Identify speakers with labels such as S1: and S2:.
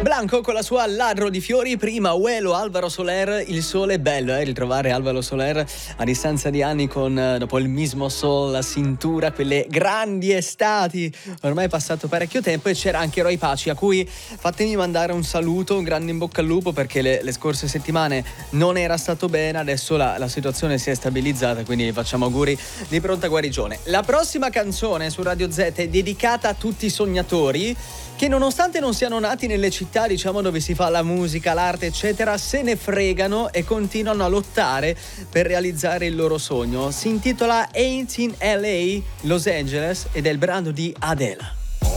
S1: Blanco con la sua Ladro di fiori, prima Uelo, Alvaro Soler, Il sole è bello, ritrovare Alvaro Soler a distanza di anni con dopo il mismo sol, la cintura, quelle grandi estati, ormai è passato parecchio tempo. E c'era anche Roy Paci, a cui fatemi mandare un saluto, un grande in bocca al lupo, perché le scorse settimane non era stato bene, adesso la situazione si è stabilizzata, quindi gli facciamo auguri di pronta guarigione. La prossima canzone su Radio Z è dedicata a tutti i sognatori che, nonostante non siano nati nelle città, diciamo, dove si fa la musica, l'arte, eccetera, se ne fregano e continuano a lottare per realizzare il loro sogno. Si intitola Ain't in LA, Los Angeles, ed è il brano di Adele.